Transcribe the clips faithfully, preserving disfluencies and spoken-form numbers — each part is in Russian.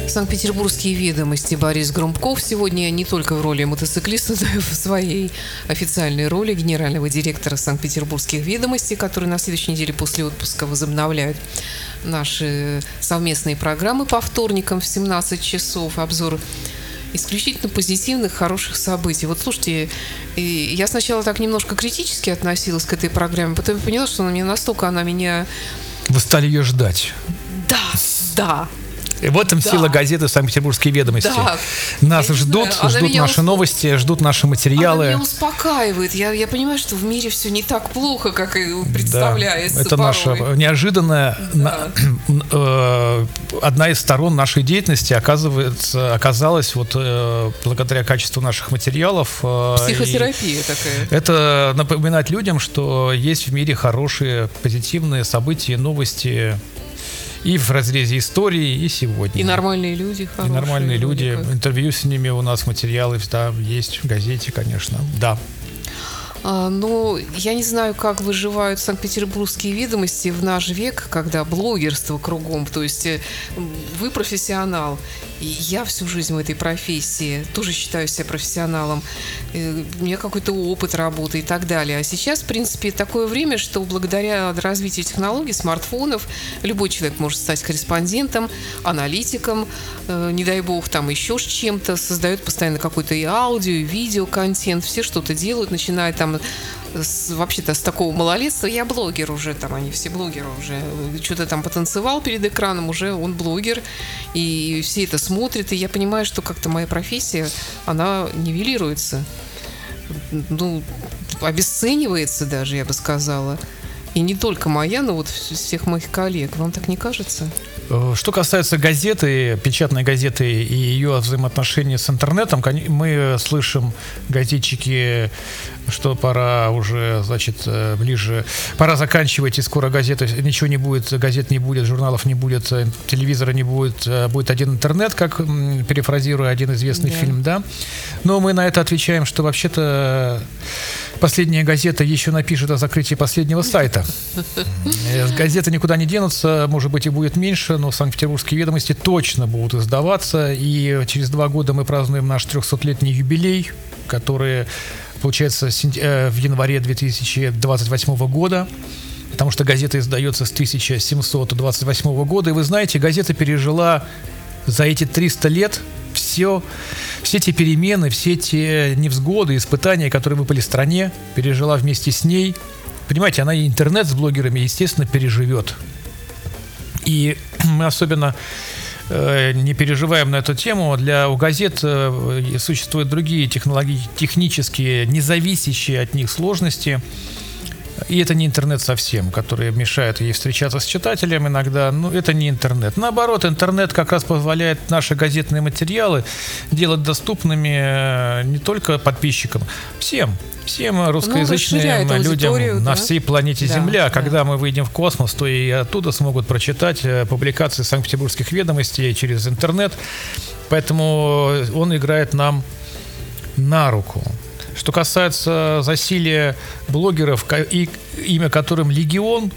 Санкт-Петербургские ведомости. Борис Грумков сегодня не только в роли мотоциклиста, но и в своей официальной роли генерального директора Санкт-Петербургских ведомостей, которые на следующей неделе после отпуска возобновляют наши совместные программы по вторникам в семнадцать часов. Обзор исключительно позитивных, хороших событий. Вот слушайте, я сначала так немножко критически относилась к этой программе, потом поняла, что она мне настолько, она меня... Вы стали ее ждать. Да, да. И в этом да. сила газеты «Санкт-Петербургские ведомости». Да. Нас я ждут, знаю, ждут наши усп... новости, ждут наши материалы. Она меня успокаивает. Я, я понимаю, что в мире все не так плохо, как и представляется. Да, это порой. Наша неожиданная да. на, э, одна из сторон нашей деятельности оказывается, оказалась вот э, благодаря качеству наших материалов. Э, Психотерапия такая. Это напоминать людям, что есть в мире хорошие, позитивные события, новости. И в разрезе истории, и сегодня. И нормальные люди хорошие. И нормальные люди. Как... Интервью с ними у нас, материалы, да, есть в газете, конечно. Да. А, ну, я не знаю, как выживают Санкт-Петербургские ведомости в наш век, когда блогерство кругом. То есть вы профессионал. И я всю жизнь в этой профессии тоже считаю себя профессионалом. У меня какой-то опыт работы и так далее. А сейчас, в принципе, такое время, что благодаря развитию технологий, смартфонов, любой человек может стать корреспондентом, аналитиком, э, не дай бог, там еще с чем-то, создает постоянно какой-то и аудио, и видео контент, все что-то делают, начиная там с, вообще-то с такого малолетства. Я блогер уже, там они все блогеры уже. Что-то там потанцевал перед экраном, уже он блогер, и все это смотрят, и я понимаю, что как-то моя профессия, она нивелируется, ну, обесценивается даже, я бы сказала. И не только моя, но вот всех моих коллег. Вам так не кажется? Что касается газеты, печатной газеты и ее взаимоотношений с интернетом, мы слышим, газетчики, что пора уже, значит, ближе, пора заканчивать, и скоро газеты, ничего не будет, газет не будет, журналов не будет, телевизора не будет, будет один интернет, как, перефразируя один известный да. фильм, да. Но мы на это отвечаем, что вообще-то последняя газета еще напишет о закрытии последнего сайта. Газеты никуда не денутся, может быть, и будет меньше, но Санкт-Петербургские ведомости точно будут издаваться, и через два года мы празднуем наш трехсотлетний юбилей, который получается в январе две тысячи двадцать восьмого года, потому что газета издается с тысяча семьсот двадцать восьмого года, и вы знаете, газета пережила за эти триста лет все, все те перемены, все те невзгоды, испытания, которые выпали стране, пережила вместе с ней. Понимаете, она и интернет с блогерами, естественно, переживет. И мы особенно э, не переживаем на эту тему. Для у газет э, существуют другие технологии, технические, независящие от них сложности. И это не интернет совсем, который мешает ей встречаться с читателем иногда. Ну, это не интернет. Наоборот, интернет как раз позволяет наши газетные материалы делать доступными не только подписчикам, всем. Всем русскоязычным ну, людям на да? всей планете да, Земля. Да. Когда мы выйдем в космос, то и оттуда смогут прочитать публикации Санкт-Петербургских ведомостей через интернет. Поэтому он играет нам на руку. Что касается засилия блогеров, и имя которым Легион,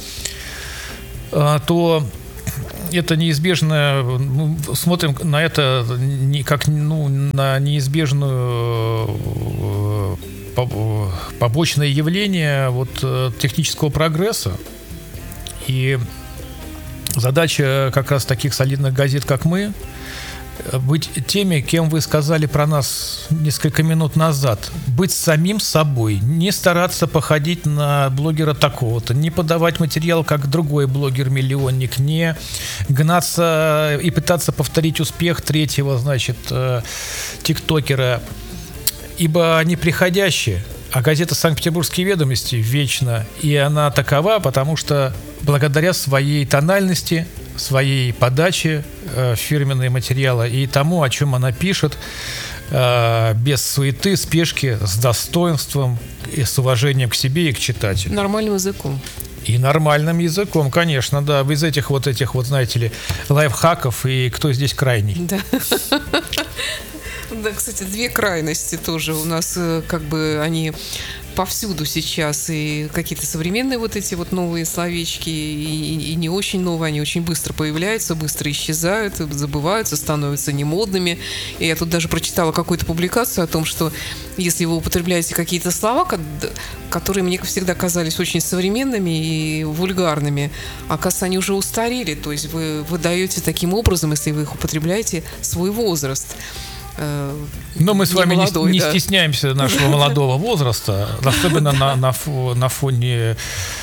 то это неизбежно, мы смотрим на это как ну, на неизбежную побочное явление вот, технического прогресса. И задача как раз таких солидных газет, как мы, быть теми, кем вы сказали про нас несколько минут назад. Быть самим собой, не стараться походить на блогера такого-то, не подавать материал, как другой блогер-миллионник, не гнаться и пытаться повторить успех третьего, значит, тиктокера, ибо они приходящие. А газета «Санкт-Петербургские ведомости» вечна, и она такова, потому что благодаря своей тональности, своей подаче, э, фирменные материалы и тому, о чем она пишет, э, без суеты, спешки, с достоинством и с уважением к себе и к читателю. Нормальным языком. И нормальным языком, конечно, да, без этих вот этих вот, знаете ли, лайфхаков и кто здесь крайний. Да. Да, кстати, две крайности тоже у нас, э, как бы они повсюду сейчас, и какие-то современные вот эти вот новые словечки, и, и не очень новые, они очень быстро появляются, быстро исчезают, забываются, становятся немодными. И я тут даже прочитала какую-то публикацию о том, что если вы употребляете какие-то слова, которые мне всегда казались очень современными и вульгарными, оказывается, они уже устарели, то есть вы выдаете таким образом, если вы их употребляете, свой возраст. Но мы с вами молодой, не, не да. стесняемся нашего молодого возраста, особенно на, на, на фоне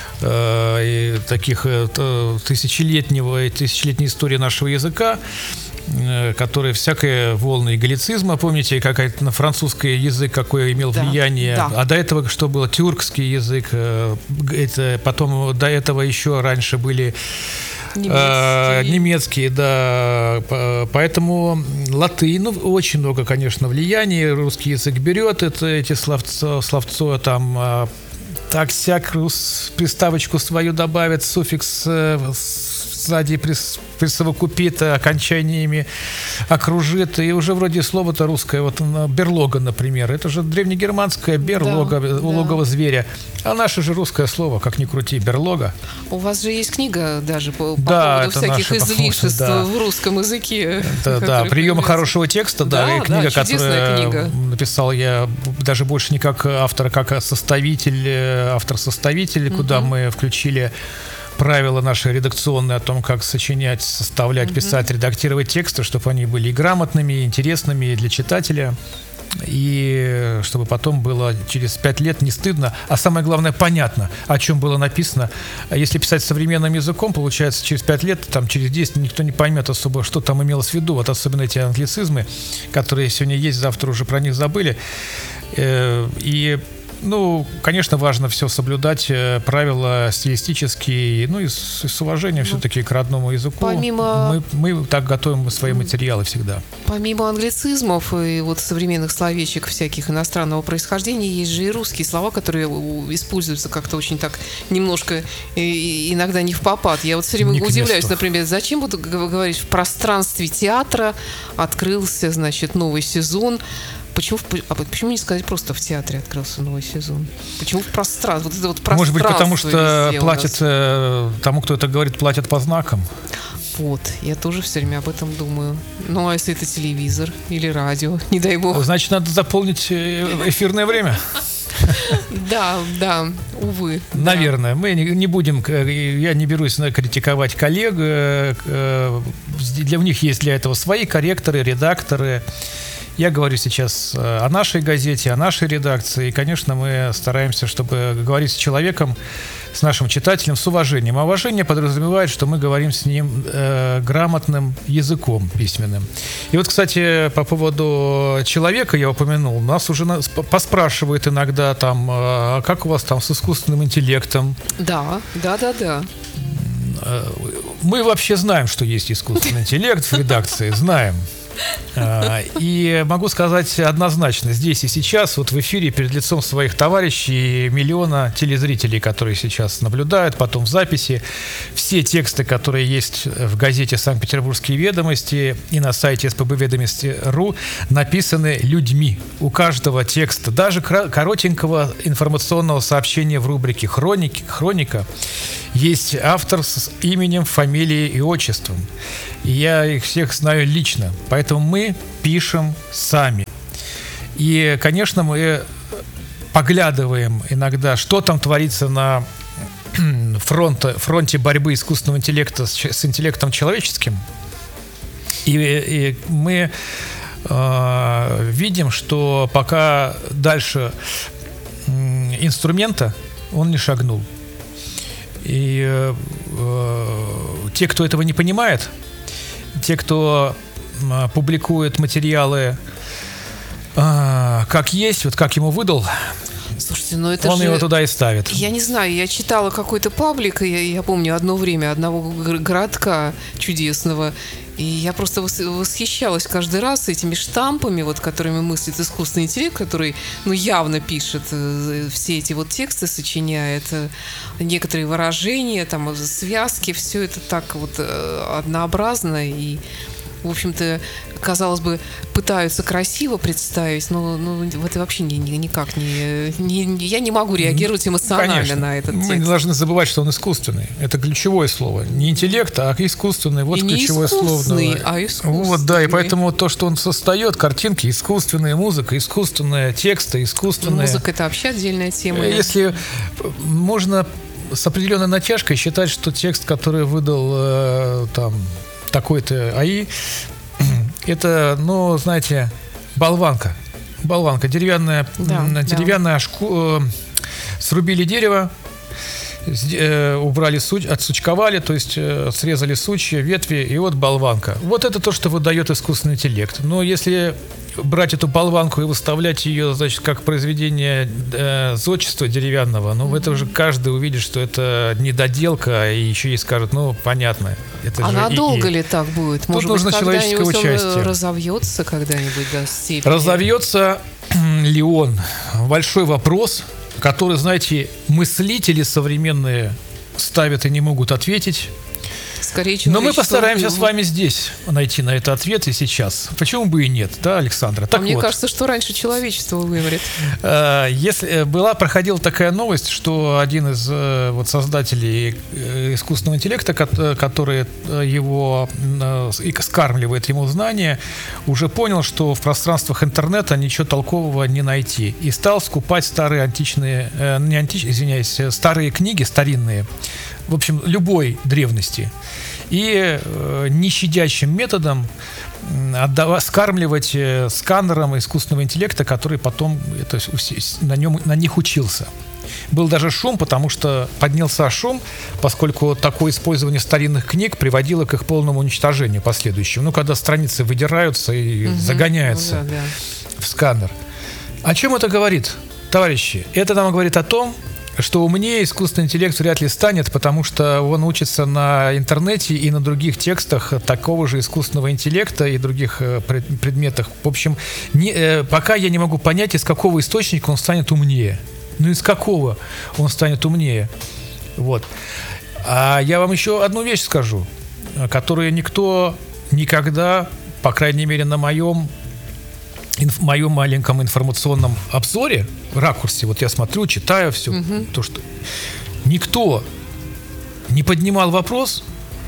э, таких э, тысячелетнего и тысячелетней истории нашего языка, э, который всякие волны галлицизма, помните, какой-то на французский язык какое имел да, влияние, да. А до этого что было? Тюркский язык, э, это, потом до этого еще раньше были Немецкий. Немецкие, да. Поэтому латынь, ну, очень много, конечно, влияний. Русский язык берет это, эти словцо, словцо там так-сяк, приставочку свою добавит, суффикс сзади присовокупит, окончаниями окружит, и уже вроде слово-то русское, вот берлога, например, это же древнегерманское берлога, да, логово да. зверя, а наше же русское слово, как ни крути, берлога. У вас же есть книга даже по, по да, поводу всяких излишеств да. в русском языке. Это, да, приемы хорошего текста, да, да и книга, да, которую книга. написал я даже больше не как автор, а как составитель, автор-составитель, угу. куда мы включили правила наши редакционные о том, как сочинять, составлять, писать, редактировать тексты, чтобы они были и грамотными, и интересными и для читателя, и чтобы потом было через пять лет не стыдно, а самое главное понятно, о чем было написано. А если писать современным языком, получается, через пять лет, там, через десять никто не поймет особо, что там имелось в виду. Вот особенно эти англицизмы, которые сегодня есть, завтра уже про них забыли. И Ну, конечно, важно все соблюдать, правила стилистические, ну и с, с уважением ну, все-таки к родному языку. Помимо... Мы, мы так готовим свои материалы всегда. Помимо англицизмов и вот современных словечек всяких иностранного происхождения, есть же и русские слова, которые используются как-то очень так немножко иногда не впопад. Я вот все время не удивляюсь, например, зачем вот говорить, в пространстве театра открылся, значит, новый сезон. Почему, а почему не сказать просто в театре открылся новый сезон? Почему в пространстве? Вот это вот пространство. Может быть, потому что платят тому, кто это говорит, платят по знакам. Вот, я тоже все время об этом думаю. Ну, а если это телевизор или радио, не дай бог. Значит, надо заполнить эфирное время. Да, да, увы. Наверное. Мы не будем, я не берусь критиковать коллег. Для них есть для этого свои корректоры, редакторы. Я говорю сейчас о нашей газете, о нашей редакции. И, конечно, мы стараемся, чтобы говорить с человеком, с нашим читателем, с уважением. А уважение подразумевает, что мы говорим с ним э, грамотным языком письменным. И вот, кстати, по поводу человека я упомянул. Нас уже на, поспрашивают иногда, там, а как у вас там с искусственным интеллектом? Да, да, да, да. Мы вообще знаем, что есть искусственный интеллект в редакции, знаем. И могу сказать однозначно, здесь и сейчас, вот в эфире, перед лицом своих товарищей, миллиона телезрителей, которые сейчас наблюдают, потом в записи, все тексты, которые есть в газете «Санкт-Петербургские ведомости» и на сайте эс пэ бэ ведомости точка ру, написаны людьми. У каждого текста, даже коротенького информационного сообщения в рубрике «Хроники», «Хроника», есть автор с именем, фамилией и отчеством. И я их всех знаю лично. Поэтому мы пишем сами. И, конечно, мы поглядываем иногда, что там творится на фронте, фронте борьбы искусственного интеллекта с, с интеллектом человеческим. И, и мы э, видим, что пока дальше э, инструмента он не шагнул. И э, э, те, кто этого не понимает, те, кто э, публикует материалы э, как есть, вот как ему выдал, слушайте, но это он же... его туда и ставит. Я не знаю, я читала какой-то паблик, и я, я помню одно время одного городка чудесного, и я просто восхищалась каждый раз этими штампами, вот, которыми мыслит искусственный интеллект, который, ну, явно пишет все эти вот тексты, сочиняет некоторые выражения, там, связки, все это так вот однообразно и в общем-то, казалось бы, пытаются красиво представить, но, но это вообще ни, ни, никак не, не... Я не могу реагировать эмоционально Конечно. на этот текст. Мы не должны забывать, что он искусственный. Это ключевое слово. Не интеллект, а искусственный. Вот и не ключевое искусственный, слово. а искусственный. Вот, да, и поэтому то, что он создает, картинки, искусственная музыка, искусственные тексты, искусственные... Музыка — это вообще отдельная тема. Если можно с определенной натяжкой считать, что текст, который выдал э, там такой-то АИ, это, ну, знаете, болванка. Болванка. Деревянная, да, деревянная да. шку... Срубили дерево, убрали, суч... отсучковали, то есть срезали сучья, ветви, и вот болванка. Вот это то, что выдает искусственный интеллект. Но если брать эту болванку и выставлять ее, значит, как произведение э, зодчества деревянного, ну, mm-hmm. это уже каждый увидит, что это недоделка, и еще и скажет, ну, понятно. Это а же надолго и, и. ли так будет? Тут Может нужно быть, человеческое участие. Он разовьется когда-нибудь до степени? Разовьется ли он? Большой вопрос, который, знаете, мыслители современные ставят и не могут ответить. Скорее, но мы постараемся с вами здесь найти на это ответ и сейчас. Почему бы и нет, да, Александра? Так а мне вот, кажется, что раньше человечество вымрет. Если была, проходила такая новость, что один из вот, создателей искусственного интеллекта, который его скармливает ему знания, уже понял, что в пространствах интернета ничего толкового не найти, и стал скупать старые античные, не античные, извиняюсь, старые книги, старинные, в общем, любой древности, и э, нещадящим методом отдава, скармливать э, сканером искусственного интеллекта, который потом это, на, нем, на них учился. Был даже шум, потому что поднялся шум, поскольку такое использование старинных книг приводило к их полному уничтожению последующему. Ну, когда страницы выдираются и угу, загоняются ну, да, да. в сканер. О чем это говорит, товарищи? Это нам говорит о том, что умнее искусственный интеллект вряд ли станет, потому что он учится на интернете и на других текстах такого же искусственного интеллекта и других предметах. В общем, не, пока я не могу понять, из какого источника он станет умнее. Ну, из какого он станет умнее. Вот. А я вам еще одну вещь скажу, которую никто никогда, по крайней мере, на моем в моем маленьком информационном обзоре, ракурсе, вот я смотрю, читаю все, угу. то, что никто не поднимал вопрос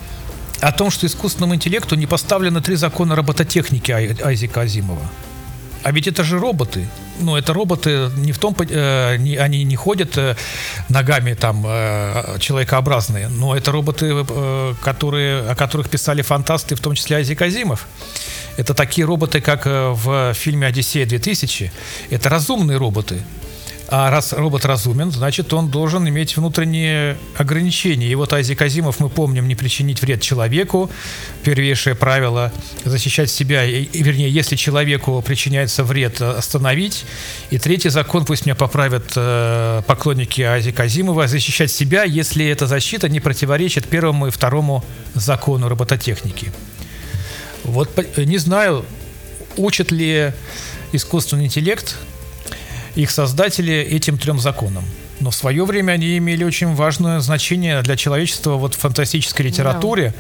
о том, что искусственному интеллекту не поставлены три закона робототехники Айзека Азимова. А ведь это же роботы. Ну, это роботы не в том, э, не, они не ходят э, ногами там э, человекообразные, но это роботы, э, которые, о которых писали фантасты, в том числе Айзек Азимов. Это такие роботы, как в фильме «Одиссея две тысячи». Это разумные роботы. А раз робот разумен, значит, он должен иметь внутренние ограничения. И вот Айзек Азимов, мы помним, не причинить вред человеку. Первейшее правило – защищать себя, и, вернее, если человеку причиняется вред, остановить. И третий закон, пусть меня поправят э, поклонники Айзека Азимова – защищать себя, если эта защита не противоречит первому и второму закону робототехники. Вот не знаю, учат ли искусственный интеллект их создатели этим трем законам. Но в свое время они имели очень важное значение для человечества вот в фантастической литературе,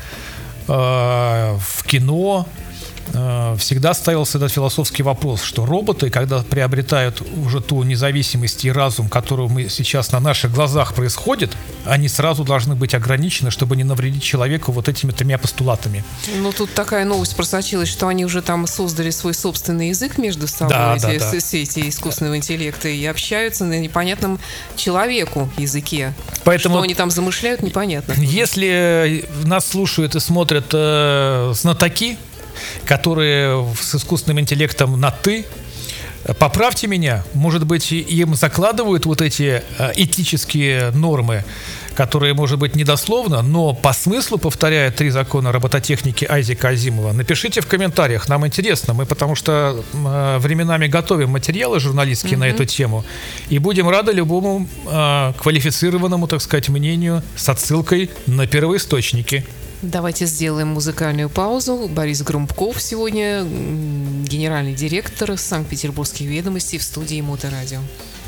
да. э, в кино. Э, всегда ставился этот философский вопрос, что роботы, когда приобретают уже ту независимость и разум, который мы сейчас на наших глазах происходит, они сразу должны быть ограничены, чтобы не навредить человеку вот этими тремя постулатами. Ну, тут такая новость просочилась, что они уже там создали свой собственный язык между собой, да, эти, да, да. все эти искусственного интеллекта, и общаются на непонятном человеку языке. Поэтому, что они там замышляют, непонятно. Если нас слушают и смотрят э, знатоки, которые с искусственным интеллектом на «ты», поправьте меня, может быть, им закладывают вот эти этические нормы, которые, может быть, недословно, но по смыслу повторяют три закона робототехники Айзека Азимова. Напишите в комментариях, нам интересно, мы потому что э, временами готовим материалы журналистские mm-hmm. на эту тему, и будем рады любому э, квалифицированному, так сказать, мнению с отсылкой на первоисточники. Давайте сделаем музыкальную паузу. Борис Грумков сегодня, генеральный директор Санкт-Петербургских ведомостей, в студии Моторадио.